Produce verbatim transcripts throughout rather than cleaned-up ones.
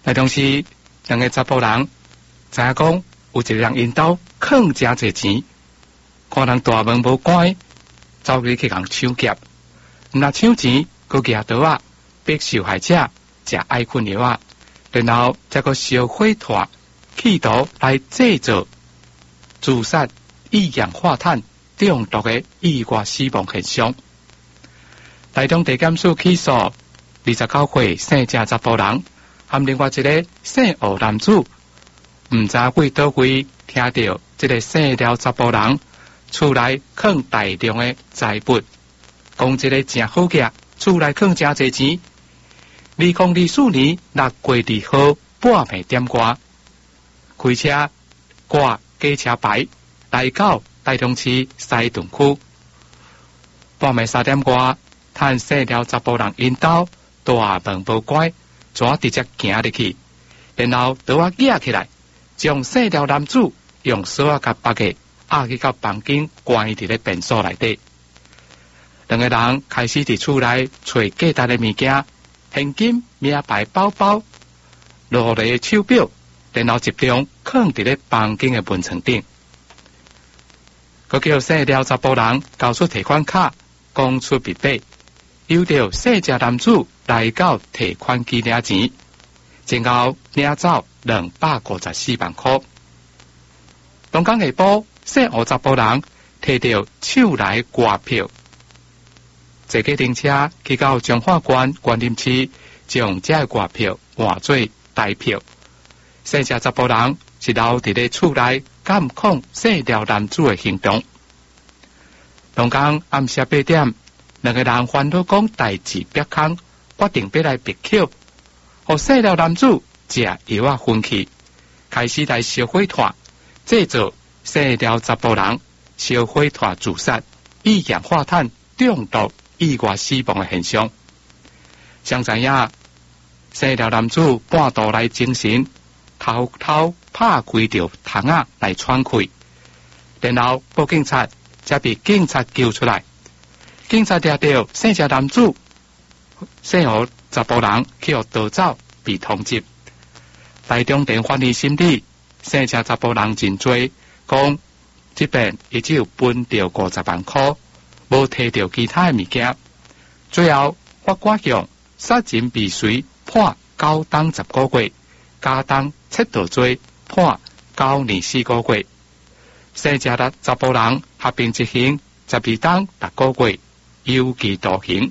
但同时，两个查甫人知影讲有一个人因兜坑真侪钱，看人大门无关，走入去共抢劫。若抢钱，佮举刀啊，逼受害者食爱困药啊，然后再个烧火炭，企图来制造自杀一氧化碳中毒的意外死亡现象。台中地检署起诉二十九岁姓郑查甫人，和另外一个姓吴男子，唔知为倒位听到这个姓廖查甫人厝内藏大量的财物，讲这个真好价，厝内藏真侪钱。二零二四年六月二号半暝点歌，开车挂假车牌来到台中市西屯区，半暝三点歌，趁姓廖查甫人因兜大门无关，怎直接行入去，然后刀啊举起来，将姓廖男子用锁啊甲绑个压去到房间关伫咧便所内底。两个人开始伫厝内找价值的物件，现金、名牌包包、落来手表，然后集中放伫咧房间的门床顶。佮叫姓廖查甫人交出提款卡，讲出必备，由着姓郑男子来到提款机领钱，然后领走两百五十四万块。当天下晡，姓吴查甫人摕到手内外票，坐计程车去到彰化县关林市，将这外票换做台票。姓郑查甫人是留伫咧厝内监控姓廖男子的行动。当天暗时八点，两个人烦恼讲代志别空，决定要来别口，和姓廖男子食药啊昏去，开始来烧火炭，制造姓廖查甫人烧火炭自杀、一氧化碳中毒、意外死亡的现象。谁知影姓廖男子半途来精神，偷偷拍开着窗仔来喘气，然后报警察，才被警察救出来。警察抓到姓郑男子姓吴查甫人去互逃走，被通缉。台中地法院审理姓郑查甫人认罪，讲这边伊只有分到五十万块，无摕到其他的物件。最后法官向杀人未遂判九当十个月，加当窃盗罪判九年四个月。姓郑的查甫人合并执行十二当六个月有期徒刑。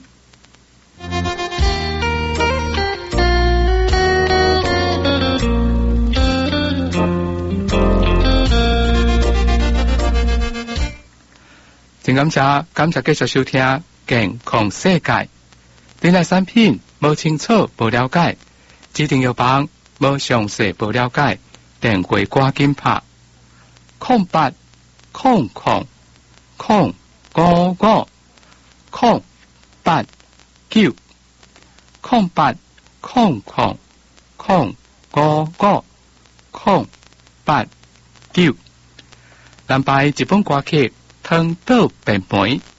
真感谢，感谢继续收听健康世界。你来产品无清楚、无了解，指定药房无详细、无了解，电话赶紧拍空八空空空五五空八九空八空空空五五空八九。南排一本歌曲《汤豆便梅》。